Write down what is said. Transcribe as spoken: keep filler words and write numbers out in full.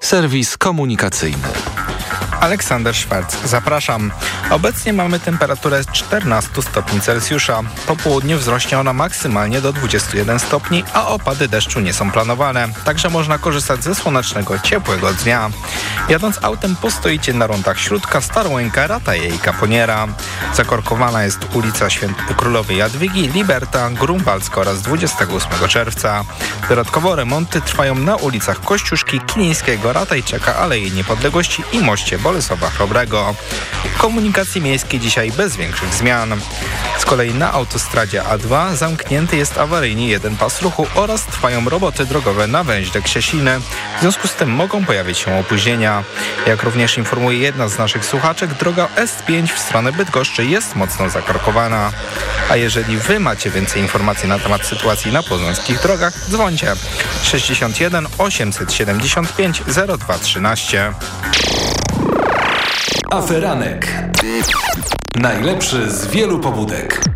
Serwis komunikacyjny. Aleksander Szwarc, zapraszam. Obecnie mamy temperaturę czternaście stopni Celsjusza. Po południu wzrośnie ona maksymalnie do dwudziestu jeden stopni, a opady deszczu nie są planowane. Także można korzystać ze słonecznego, ciepłego dnia. Jadąc autem postoicie na rondach Śródka, Starłęka, Rataje i Kaponiera. Zakorkowana jest ulica Świętej Królowej Jadwigi, Liberta, Grunwaldzka oraz dwudziestego ósmego czerwca. Dodatkowo remonty trwają na ulicach Kościuszki, Kilińskiego, Ratajczaka, Alei Niepodległości i moście Bolesława Chrobrego. W komunikacji miejskiej dzisiaj bez większych zmian. Z kolei na autostradzie A dwa zamknięty jest awaryjnie jeden pas ruchu oraz trwają roboty drogowe na węźle Ksiesiny. W związku z tym mogą pojawić się opóźnienia. Jak również informuje jedna z naszych słuchaczek, droga S pięć w stronę Bydgoszczy jest mocno zakorkowana. A jeżeli Wy macie więcej informacji na temat sytuacji na poznańskich drogach, dzwońcie sześćdziesiąt jeden osiemset siedemdziesiąt pięć zero dwa trzynaście. Aferanek. Najlepszy z wielu pobudek.